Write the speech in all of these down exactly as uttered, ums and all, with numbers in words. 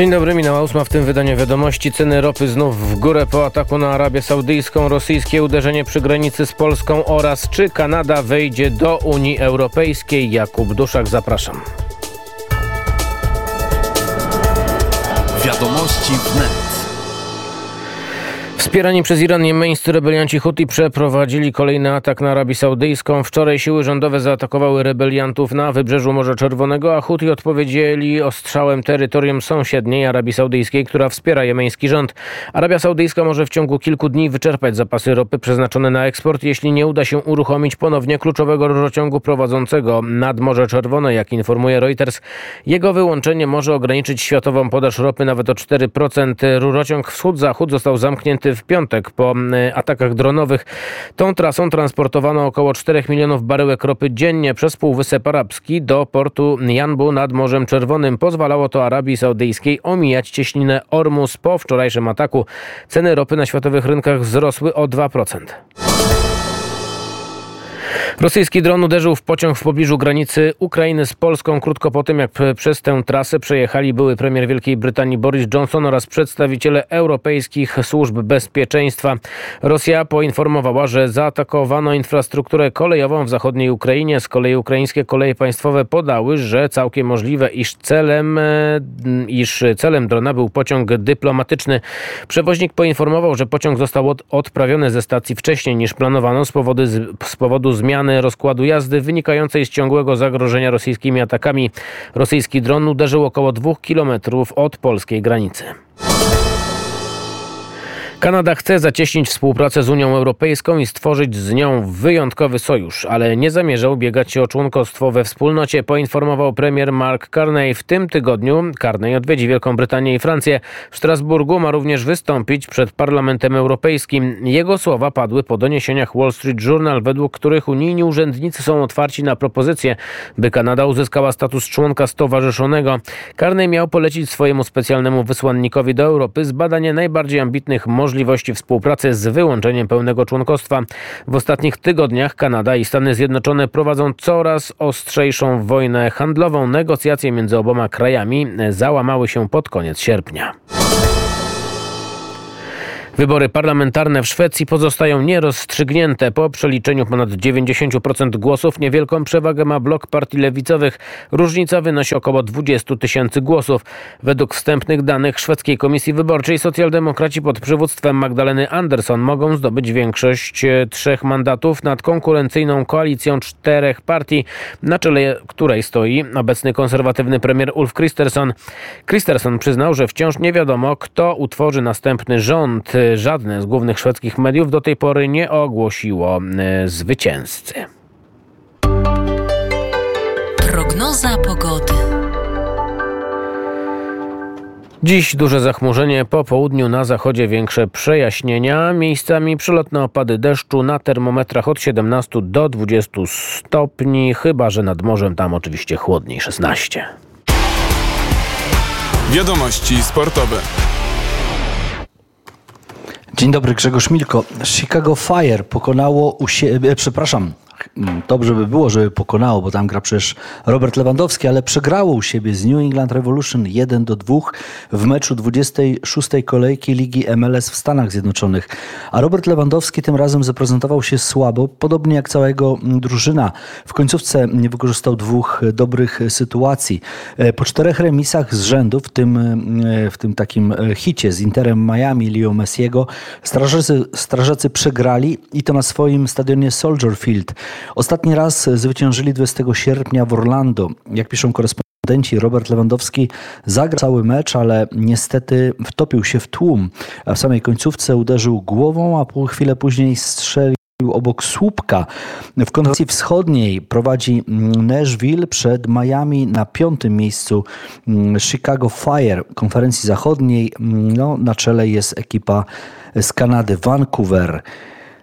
Dzień dobry, minęła ósma. W tym wydaniu wiadomości. Ceny ropy znów w górę po ataku na Arabię Saudyjską, rosyjskie uderzenie przy granicy z Polską oraz czy Kanada wejdzie do Unii Europejskiej. Jakub Duszak, zapraszam. Wiadomości wnet. Wspierani przez Iran jemeńscy rebelianci Huti przeprowadzili kolejny atak na Arabię Saudyjską. Wczoraj siły rządowe zaatakowały rebeliantów na wybrzeżu Morza Czerwonego, a Huti odpowiedzieli ostrzałem terytorium sąsiedniej Arabii Saudyjskiej, która wspiera jemeński rząd. Arabia Saudyjska może w ciągu kilku dni wyczerpać zapasy ropy przeznaczone na eksport, jeśli nie uda się uruchomić ponownie kluczowego rurociągu prowadzącego nad Morze Czerwone, jak informuje Reuters. Jego wyłączenie może ograniczyć światową podaż ropy nawet o cztery procent. Rurociąg wschód-zachód został zamknięty w piątek po atakach dronowych. Tą trasą transportowano około czterech milionów baryłek ropy dziennie przez Półwysep Arabski do portu Janbu nad Morzem Czerwonym. Pozwalało to Arabii Saudyjskiej omijać cieśninę Ormus. Po wczorajszym ataku ceny ropy na światowych rynkach wzrosły o dwa procent. Rosyjski dron uderzył w pociąg w pobliżu granicy Ukrainy z Polską krótko po tym, jak przez tę trasę przejechali były premier Wielkiej Brytanii Boris Johnson oraz przedstawiciele europejskich służb bezpieczeństwa. Rosja poinformowała, że zaatakowano infrastrukturę kolejową w zachodniej Ukrainie. Z kolei ukraińskie koleje państwowe podały, że całkiem możliwe, iż celem, iż celem drona był pociąg dyplomatyczny. Przewoźnik poinformował, że pociąg został od, odprawiony ze stacji wcześniej niż planowano z powodu, z powodu zmiany rozkładu jazdy wynikającej z ciągłego zagrożenia rosyjskimi atakami. Rosyjski dron uderzył około dwóch kilometrów od polskiej granicy. Kanada chce zacieśnić współpracę z Unią Europejską i stworzyć z nią wyjątkowy sojusz, ale nie zamierza ubiegać się o członkostwo we wspólnocie, poinformował premier Mark Carney. W tym tygodniu Carney odwiedzi Wielką Brytanię i Francję. W Strasburgu ma również wystąpić przed Parlamentem Europejskim. Jego słowa padły po doniesieniach Wall Street Journal, według których unijni urzędnicy są otwarci na propozycję, by Kanada uzyskała status członka stowarzyszonego. Carney miał polecić swojemu specjalnemu wysłannikowi do Europy zbadanie najbardziej ambitnych możliwości możliwości współpracy z wyłączeniem pełnego członkostwa. W ostatnich tygodniach Kanada i Stany Zjednoczone prowadzą coraz ostrzejszą wojnę handlową. Negocjacje między oboma krajami załamały się pod koniec sierpnia. Wybory parlamentarne w Szwecji pozostają nierozstrzygnięte. Po przeliczeniu ponad dziewięćdziesiąt procent głosów niewielką przewagę ma blok partii lewicowych. Różnica wynosi około dwadzieścia tysięcy głosów. Według wstępnych danych szwedzkiej Komisji Wyborczej socjaldemokraci pod przywództwem Magdaleny Andersson mogą zdobyć większość trzech mandatów nad konkurencyjną koalicją czterech partii, na czele której stoi obecny konserwatywny premier Ulf Kristersson. Kristersson przyznał, że wciąż nie wiadomo, kto utworzy następny rząd. Żadne z głównych szwedzkich mediów do tej pory nie ogłosiło zwycięzcy. Prognoza pogody. Dziś duże zachmurzenie, po południu na zachodzie większe przejaśnienia, miejscami przelotne opady deszczu, na termometrach od siedemnastu do dwudziestu stopni, chyba że nad morzem tam oczywiście chłodniej, szesnaście. Wiadomości sportowe. Dzień dobry, Grzegorz Milko. Chicago Fire pokonało u siebie, przepraszam, dobrze by było, żeby pokonało, bo tam gra przecież Robert Lewandowski, ale przegrało u siebie z New England Revolution jeden do dwóch w meczu dwudziestej szóstej kolejki Ligi M L S w Stanach Zjednoczonych. A Robert Lewandowski tym razem zaprezentował się słabo, podobnie jak cała jego drużyna. W końcówce nie wykorzystał dwóch dobrych sytuacji. Po czterech remisach z rzędu, w tym, w tym takim hicie z Interem Miami Leo Messiego, strażacy, strażacy przegrali i to na swoim stadionie Soldier Field. Ostatni raz zwyciężyli dwudziestego sierpnia w Orlando. Jak piszą korespondenci, Robert Lewandowski zagrał cały mecz, ale niestety wtopił się w tłum. A w samej końcówce uderzył głową, a po chwilę później strzelił obok słupka. W konferencji wschodniej prowadzi Nashville przed Miami na piątym miejscu Chicago Fire. Konferencji zachodniej no, na czele jest ekipa z Kanady, Vancouver.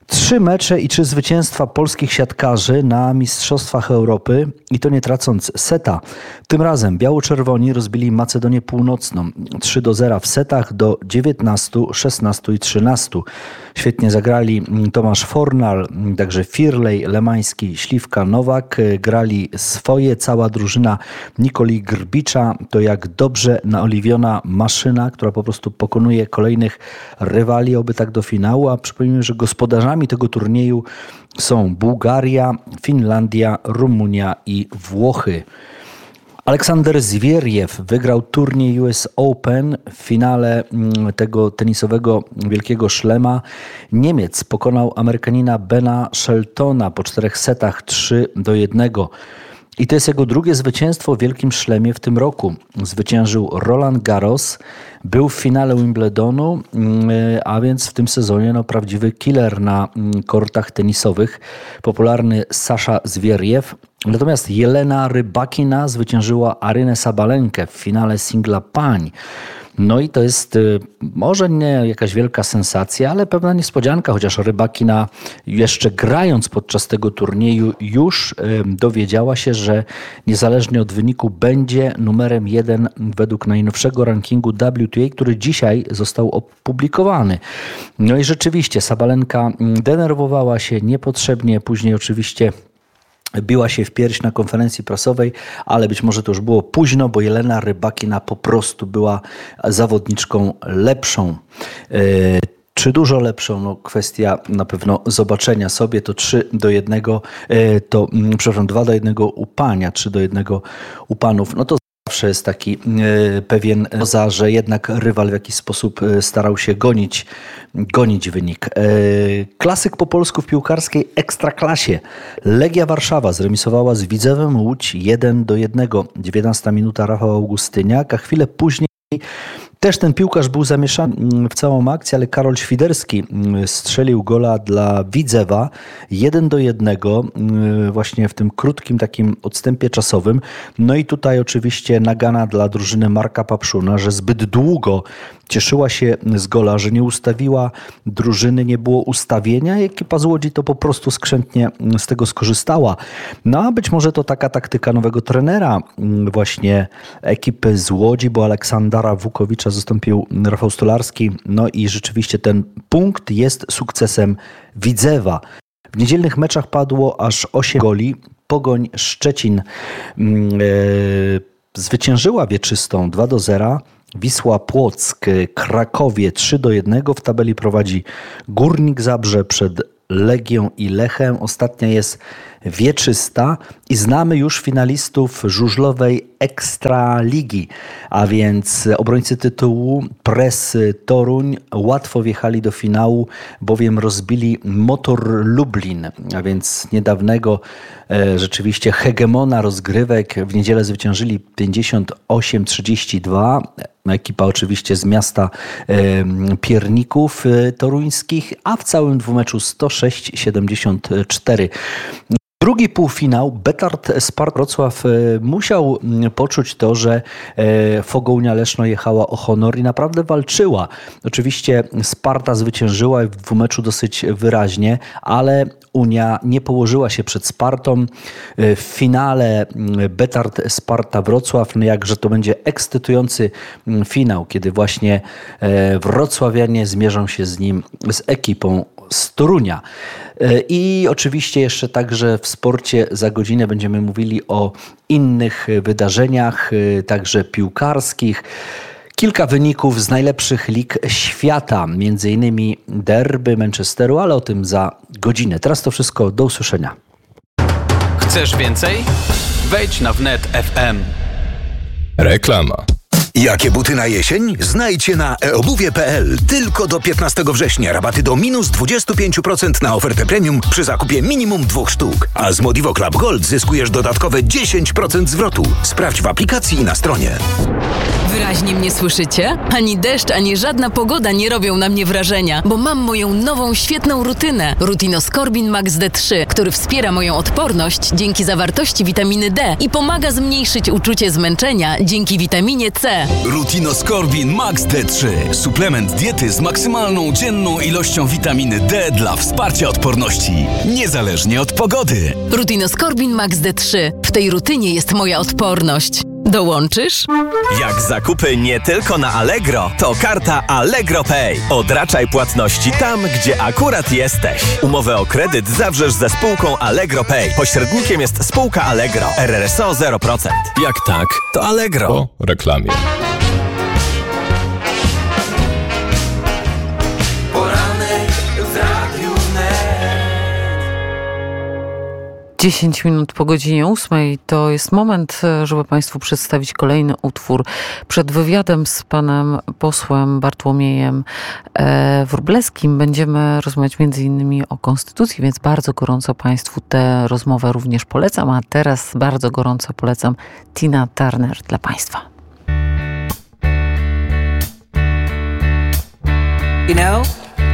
Trzy mecze i trzy zwycięstwa polskich siatkarzy na Mistrzostwach Europy i to nie tracąc seta. Tym razem biało-czerwoni rozbili Macedonię Północną trzy do zera w setach do dziewiętnastu, szesnastu i trzynastu. Świetnie zagrali Tomasz Fornal, także Firlej, Lemański, Śliwka, Nowak. Grali swoje, cała drużyna Nikoli Grbicza. To jak dobrze naoliwiona maszyna, która po prostu pokonuje kolejnych rywali, oby tak do finału. A przypomnijmy, że gospodarzami tego turnieju są Bułgaria, Finlandia, Rumunia i Włochy. Aleksander Zwierjew wygrał turniej U S Open w finale tego tenisowego wielkiego szlema. Niemiec pokonał Amerykanina Bena Sheltona po czterech setach trzy do jednego. I to jest jego drugie zwycięstwo w Wielkim Szlemie w tym roku. Zwyciężył Roland Garros, był w finale Wimbledonu, a więc w tym sezonie no, prawdziwy killer na kortach tenisowych. Popularny Sasza Zwierjew. Natomiast Jelena Rybakina zwyciężyła Arynę Sabalenkę w finale singla pań. No i to jest może nie jakaś wielka sensacja, ale pewna niespodzianka, chociaż Rybakina jeszcze grając podczas tego turnieju już dowiedziała się, że niezależnie od wyniku będzie numerem jeden według najnowszego rankingu W T A, który dzisiaj został opublikowany. No i rzeczywiście Sabalenka denerwowała się niepotrzebnie, później oczywiście biła się w pierś na konferencji prasowej, ale być może to już było późno, bo Jelena Rybakina po prostu była zawodniczką lepszą. Czy dużo lepszą? No kwestia na pewno zobaczenia sobie. To trzy do jednego, to przepraszam, dwa do jednego u Pania, trzy do jednego u Panów. No to zawsze jest taki pewien poza, że jednak rywal w jakiś sposób starał się gonić, gonić wynik. Klasyk po polsku w piłkarskiej Ekstraklasie. Legia Warszawa zremisowała z Widzewem Łódź jeden do jednego. dziewiętnasta minuta Rafał Augustyniak, a chwilę później też ten piłkarz był zamieszany w całą akcję, ale Karol Świderski strzelił gola dla Widzewa jeden do jednego właśnie w tym krótkim takim odstępie czasowym. No i tutaj oczywiście nagana dla drużyny Marka Papszuna, że zbyt długo cieszyła się z gola, że nie ustawiła drużyny, nie było ustawienia. Ekipa z Łodzi to po prostu skrzętnie z tego skorzystała. No a być może to taka taktyka nowego trenera właśnie ekipy z Łodzi, bo Aleksandra Wukowicza zastąpił Rafał Stolarski. No i rzeczywiście ten punkt jest sukcesem Widzewa. W niedzielnych meczach padło aż osiem goli. Pogoń Szczecin yy, zwyciężyła wieczystą dwa do zera. Wisła Płock, Krakowie trzy do jednego. W tabeli prowadzi Górnik Zabrze przed Legią i Lechem. Ostatnia jest wieczysta i znamy już finalistów żużlowej Ekstraligi, a więc obrońcy tytułu Press Toruń łatwo wjechali do finału, bowiem rozbili Motor Lublin, a więc niedawnego e, rzeczywiście hegemona rozgrywek. W niedzielę zwyciężyli pięćdziesiąt osiem trzydzieści dwa. Ekipa oczywiście z miasta e, Pierników e, toruńskich, a w całym dwumeczu sto sześć siedemdziesiąt cztery. Drugi półfinał, Betard Sparta Wrocław musiał poczuć to, że Fogołnia Leszno jechała o honor i naprawdę walczyła. Oczywiście Sparta zwyciężyła w dwumeczu dosyć wyraźnie, ale Unia nie położyła się przed Spartą. W finale Betard Sparta Wrocław, no jakże to będzie ekscytujący finał, kiedy właśnie wrocławianie zmierzą się z nim, z ekipą z Torunia. I oczywiście jeszcze także w sporcie za godzinę będziemy mówili o innych wydarzeniach, także piłkarskich. Kilka wyników z najlepszych lig świata, między innymi derby Manchesteru, ale o tym za godzinę. Teraz to wszystko, do usłyszenia. Chcesz więcej? Wejdź na wnet kropka f m. Reklama. Jakie buty na jesień? Znajdź je na e obuwie kropka p l. Tylko do piętnastego września rabaty do minus dwadzieścia pięć procent na ofertę premium przy zakupie minimum dwóch sztuk. A z Modivo Club Gold zyskujesz dodatkowe dziesięć procent zwrotu. Sprawdź w aplikacji i na stronie. wyraźnie mnie słyszycie? Ani deszcz, ani żadna pogoda nie robią na mnie wrażenia, bo mam moją nową, świetną rutynę. Rutinoskorbin Max D trzy, który wspiera moją odporność dzięki zawartości witaminy D i pomaga zmniejszyć uczucie zmęczenia dzięki witaminie C. Rutinoskorbin Max D trzy. Suplement diety z maksymalną dzienną ilością witaminy D dla wsparcia odporności, niezależnie od pogody. Rutinoskorbin Max D trzy. W tej rutynie jest moja odporność. Dołączysz? Jak zakupy nie tylko na Allegro, to karta Allegro Pay. Odraczaj płatności tam, gdzie akurat jesteś. Umowę o kredyt zawrzesz ze spółką Allegro Pay. Pośrednikiem jest spółka Allegro. R R S O zero procent. Jak tak, to Allegro. Po reklamie. dziesięć minut po godzinie ósmej to jest moment, żeby Państwu przedstawić kolejny utwór. Przed wywiadem z panem posłem Bartłomiejem Wróblewskim będziemy rozmawiać między innymi o Konstytucji, więc bardzo gorąco Państwu tę rozmowę również polecam, a teraz bardzo gorąco polecam Tina Turner dla Państwa. You know,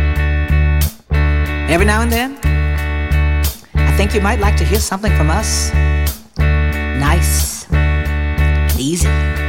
every now and then I think you might like to hear something from us. Nice and easy.